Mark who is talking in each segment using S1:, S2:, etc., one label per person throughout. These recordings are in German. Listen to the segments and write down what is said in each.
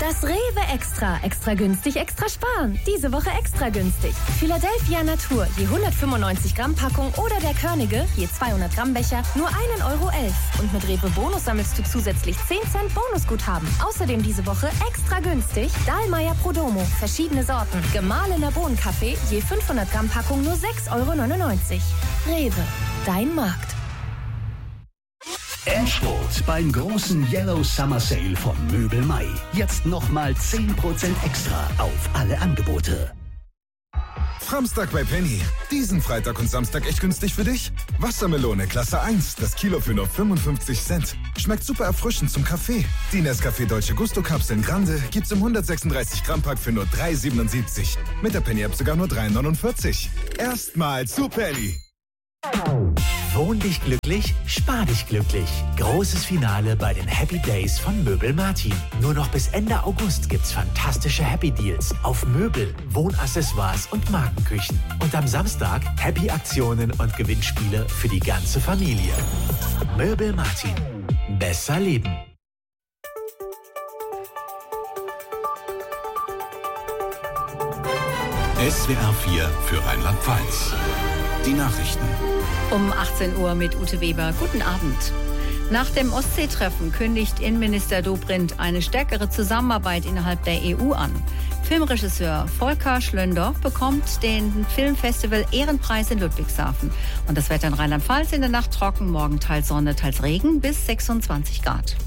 S1: Das Rewe Extra. Extra günstig, extra sparen. Diese Woche extra günstig. Philadelphia Natur, je 195 Gramm Packung oder der Körnige, je 200 Gramm Becher, nur 1,11 € Und mit Rewe Bonus sammelst du zusätzlich 10 Cent Bonusguthaben. Außerdem diese Woche extra günstig Dahlmeier Prodomo, verschiedene Sorten. Gemahlener Bohnenkaffee, je 500 Gramm Packung, nur 6,99 €. Rewe, dein Markt.
S2: Endspurt beim großen Yellow Summer Sale von Möbel Mai. Jetzt nochmal 10% extra auf alle Angebote.
S3: Samstag bei Penny. Diesen Freitag und Samstag echt günstig für dich? Wassermelone Klasse 1, das Kilo für nur 55 Cent. Schmeckt super erfrischend zum Kaffee. Die Nescafé Dolce Gusto Kapseln Grande gibt's im 136 Gramm Pack für nur 3,77. Mit der Penny App sogar nur 3,49. Erstmal zu Penny.
S4: Wohn dich glücklich, spar dich glücklich. Großes Finale bei den Happy Days von Möbel Martin. Nur noch bis Ende August gibt's fantastische Happy Deals auf Möbel, Wohnaccessoires und Markenküchen. Und am Samstag Happy Aktionen und Gewinnspiele für die ganze Familie. Möbel Martin. Besser leben.
S5: SWR 4 für Rheinland-Pfalz. Die Nachrichten.
S6: Um 18 Uhr mit Ute Weber. Guten Abend. Nach dem Ostseetreffen kündigt Innenminister Dobrindt eine stärkere Zusammenarbeit innerhalb der EU an. Filmregisseur Volker Schlöndorff bekommt den Filmfestival Ehrenpreis in Ludwigshafen. Und das Wetter in Rheinland-Pfalz in der Nacht trocken, morgen teils Sonne, teils Regen bis 26 Grad.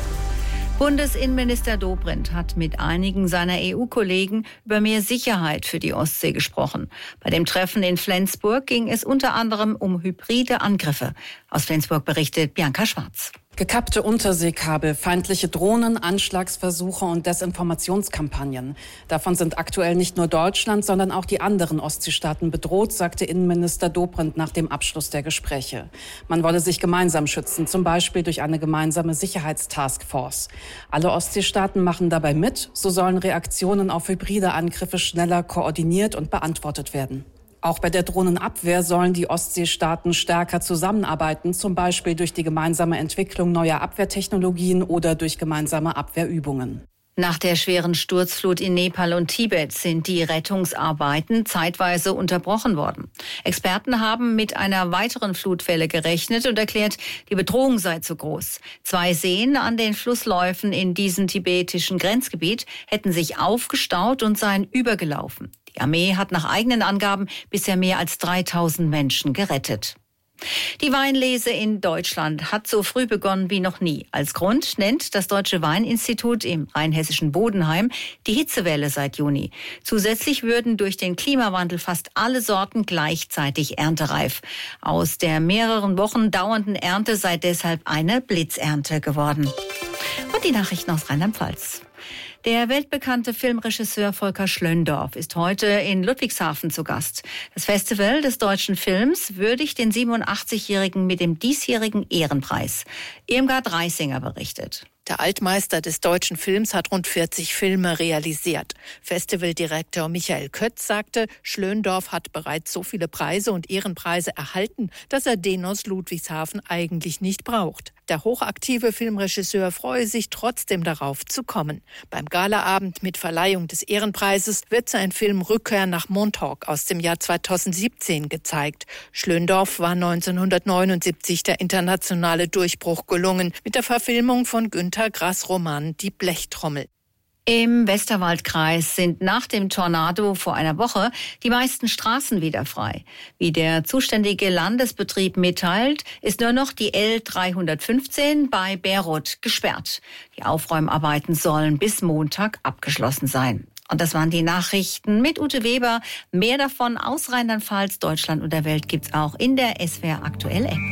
S6: Bundesinnenminister Dobrindt hat mit einigen seiner EU-Kollegen über mehr Sicherheit für die Ostsee gesprochen. Bei dem Treffen in Flensburg ging es unter anderem um hybride Angriffe. Aus Flensburg berichtet Bianca Schwarz.
S7: Gekappte Unterseekabel, feindliche Drohnen, Anschlagsversuche und Desinformationskampagnen. Davon sind aktuell nicht nur Deutschland, sondern auch die anderen Ostseestaaten bedroht, sagte Innenminister Dobrindt nach dem Abschluss der Gespräche. Man wolle sich gemeinsam schützen, zum Beispiel durch eine gemeinsame Sicherheitstaskforce. Alle Ostseestaaten machen dabei mit, so sollen Reaktionen auf hybride Angriffe schneller koordiniert und beantwortet werden. Auch bei der Drohnenabwehr sollen die Ostseestaaten stärker zusammenarbeiten, zum Beispiel durch die gemeinsame Entwicklung neuer Abwehrtechnologien oder durch gemeinsame Abwehrübungen.
S6: Nach der schweren Sturzflut in Nepal und Tibet sind die Rettungsarbeiten zeitweise unterbrochen worden. Experten haben mit einer weiteren Flutwelle gerechnet und erklärt, die Bedrohung sei zu groß. 2 Seen an den Flussläufen in diesem tibetischen Grenzgebiet hätten sich aufgestaut und seien übergelaufen. Die Armee hat nach eigenen Angaben bisher mehr als 3000 Menschen gerettet. Die Weinlese in Deutschland hat so früh begonnen wie noch nie. Als Grund nennt das Deutsche Weininstitut im rheinhessischen Bodenheim die Hitzewelle seit Juni. Zusätzlich würden durch den Klimawandel fast alle Sorten gleichzeitig erntereif. Aus der mehreren Wochen dauernden Ernte sei deshalb eine Blitzernte geworden. Und die Nachrichten aus Rheinland-Pfalz. Der weltbekannte Filmregisseur Volker Schlöndorff ist heute in Ludwigshafen zu Gast. Das Festival des deutschen Films würdigt den 87-Jährigen mit dem diesjährigen Ehrenpreis. Irmgard Reisinger berichtet.
S8: Der Altmeister des deutschen Films hat rund 40 Filme realisiert. Festivaldirektor Michael Kötz sagte, Schlöndorff hat bereits so viele Preise und Ehrenpreise erhalten, dass er den aus Ludwigshafen eigentlich nicht braucht. Der hochaktive Filmregisseur freue sich trotzdem darauf zu kommen. Beim Galaabend mit Verleihung des Ehrenpreises wird sein Film Rückkehr nach Montauk aus dem Jahr 2017 gezeigt. Schlöndorff war 1979 der internationale Durchbruch gelungen mit der Verfilmung von Günter Grass Roman Die Blechtrommel.
S6: Im Westerwaldkreis sind nach dem Tornado vor einer Woche die meisten Straßen wieder frei. Wie der zuständige Landesbetrieb mitteilt, ist nur noch die L315 bei Beerot gesperrt. Die Aufräumarbeiten sollen bis Montag abgeschlossen sein. Und das waren die Nachrichten mit Ute Weber. Mehr davon aus Rheinland-Pfalz, Deutschland und der Welt gibt's auch in der SWR Aktuell App.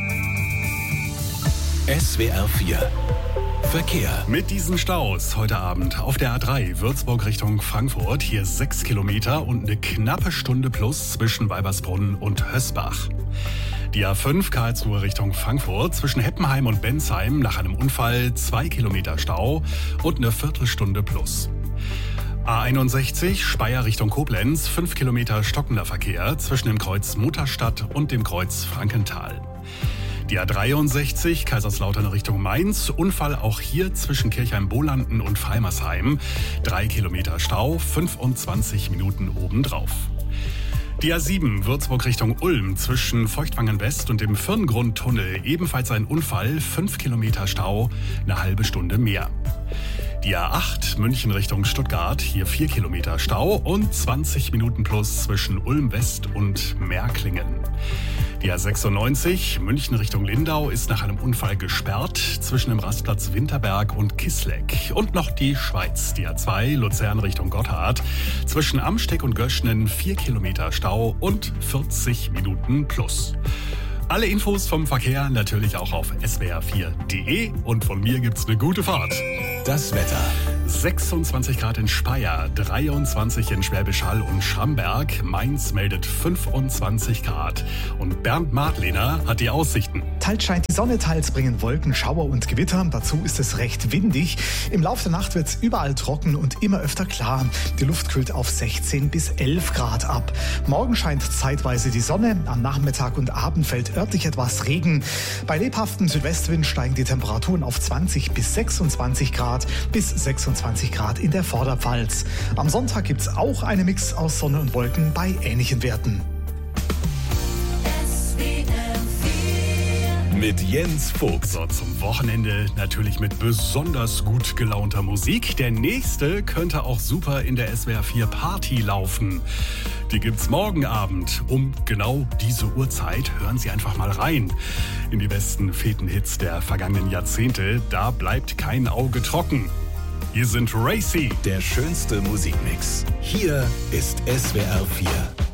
S5: SWR 4 Verkehr.
S9: Mit diesen Staus heute Abend auf der A3 Würzburg Richtung Frankfurt. Hier 6 Kilometer und eine knappe Stunde plus zwischen Weibersbrunn und Hösbach. Die A5 Karlsruhe Richtung Frankfurt zwischen Heppenheim und Bensheim nach einem Unfall 2 Kilometer Stau und eine Viertelstunde plus. A61 Speyer Richtung Koblenz 5 Kilometer stockender Verkehr zwischen dem Kreuz Mutterstadt und dem Kreuz Frankenthal. Die A63 Kaiserslautern Richtung Mainz. Unfall auch hier zwischen Kirchheim-Bolanden und Freimersheim. 3 Kilometer Stau, 25 Minuten obendrauf. Die A7 Würzburg Richtung Ulm zwischen Feuchtwangen West und dem Firngrundtunnel. Ebenfalls ein Unfall, 5 Kilometer Stau, eine halbe Stunde mehr. Die A8 München Richtung Stuttgart, hier 4 Kilometer Stau und 20 Minuten plus zwischen Ulm West und Märklingen. Die A96 München Richtung Lindau ist nach einem Unfall gesperrt zwischen dem Rastplatz Winterberg und Kissleck. Und noch die Schweiz, die A2 Luzern Richtung Gotthard zwischen Amsteck und Göschnen 4 Kilometer Stau und 40 Minuten plus. Alle Infos vom Verkehr natürlich auch auf swr4.de und von mir gibt's eine gute Fahrt.
S5: Das Wetter.
S9: 26 Grad in Speyer, 23 in Schwäbisch Hall und Schramberg. Mainz meldet 25 Grad. Und Bernd Madlener hat die Aussichten.
S10: Teils scheint die Sonne, teils bringen Wolken, Schauer und Gewitter. Dazu ist es recht windig. Im Laufe der Nacht wird es überall trocken und immer öfter klar. Die Luft kühlt auf 16 bis 11 Grad ab. Morgen scheint zeitweise die Sonne. Am Nachmittag und Abend fällt örtlich etwas Regen. Bei lebhaftem Südwestwind steigen die Temperaturen auf 20 bis 26 Grad bis 26 Grad in der Vorderpfalz. Am Sonntag gibt es auch einen Mix aus Sonne und Wolken bei ähnlichen Werten.
S5: Mit Jens Fuchs.
S9: So, zum Wochenende natürlich mit besonders gut gelaunter Musik. Der nächste könnte auch super in der SWR4 Party laufen. Die gibt's morgen Abend um genau diese Uhrzeit. Hören Sie einfach mal rein in die besten Fetenhits der vergangenen Jahrzehnte. Da bleibt kein Auge trocken. Hier sind Racy.
S5: Der schönste Musikmix. Hier ist SWR4.